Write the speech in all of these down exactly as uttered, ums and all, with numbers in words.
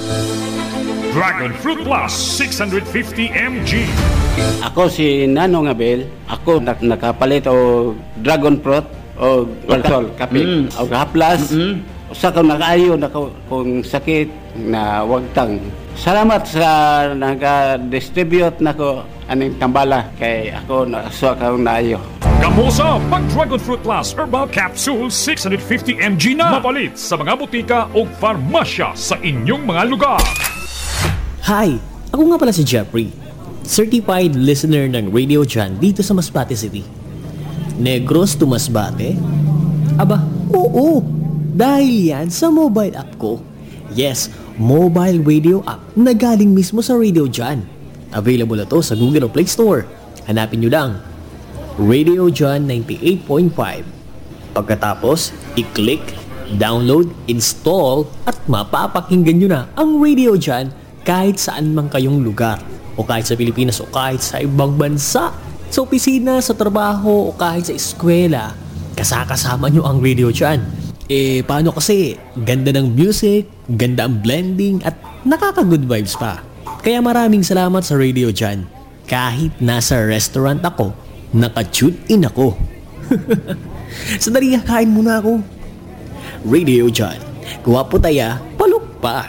Dragon Fruit Plus six hundred fifty milligrams. Ako si Nanong Abel. Ako nak nakapalit o Dragon Fruit o Walsol, kape. Mm. O Haplas. Mm-hmm. Usa ka nakaayo na kung sakit na wagtang. Salamat sa naga-distribute nako aning tambala kay ako nasuwa ka naayo. Kamusa pag Dragon Fruit Plus Herbal Capsule six hundred fifty milligrams na mapalit sa mga butika o farmasya sa inyong mga lugar. Hi! Ako nga pala si Jeffrey, certified listener ng Radio John dito sa Masbate City. Negros to Masbate? Aba, oo! Dahil yan sa mobile app ko. Yes, mobile radio app na galing mismo sa Radio John. Available na to sa Google Play Store. Hanapin nyo lang, Radio John ninety-eight point five. Pagkatapos, i-click, download, install, at mapapakinggan nyo na ang Radio John kahit saan man kayong lugar. O kahit sa Pilipinas o kahit sa ibang bansa. Sa opisina, sa trabaho, o kahit sa eskwela. Kasakasama nyo ang Radio John. Eh, paano kasi? Ganda ng music, ganda ang blending, at nakaka-good vibes pa. Kaya maraming salamat sa Radio John. Kahit nasa restaurant ako, naka-tune in ako. Sandali, kain muna ako. Radio John. Guwapo taya, palok pa.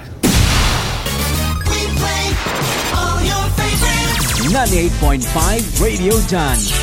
ninety-eight point five Radio John.